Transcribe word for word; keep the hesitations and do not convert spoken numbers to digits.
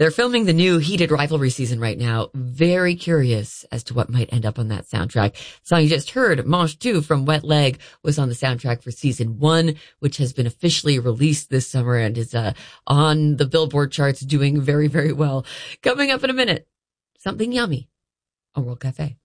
They're filming the new Heated Rivalry season right now. Very curious as to what might end up on that soundtrack. The song you just heard, Manche two from Wet Leg, was on the soundtrack for season one, which has been officially released this summer and is uh, on the Billboard charts doing very, very well. Coming up in a minute, something yummy on World Cafe.